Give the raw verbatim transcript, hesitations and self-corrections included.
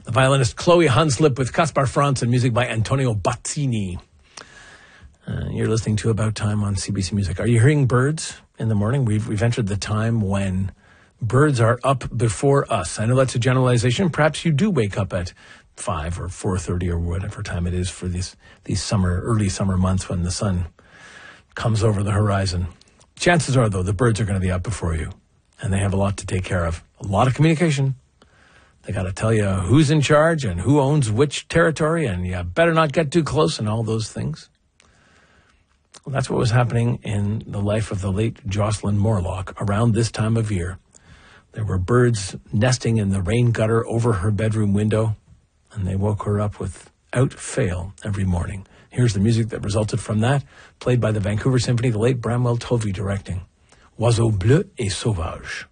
The violinist Chloe Hunslip with Kaspar Franz and music by Antonio Bazzini. Uh, you're listening to About Time on C B C Music. Are you hearing birds in the morning? We've, we've entered the time when birds are up before us. I know that's a generalization. Perhaps you do wake up at five or four thirty or whatever time it is for these, these summer, early summer months when the sun comes over the horizon. Chances are, though, the birds are going to be up before you, and they have a lot to take care of. A lot of communication. They got to tell you who's in charge and who owns which territory, and you better not get too close and all those things. Well, that's what was happening in the life of the late Jocelyn Morlock around this time of year. There were birds nesting in the rain gutter over her bedroom window, and they woke her up without fail every morning. Here's the music that resulted from that, played by the Vancouver Symphony, the late Bramwell Tovey directing. Oiseau bleu et sauvage.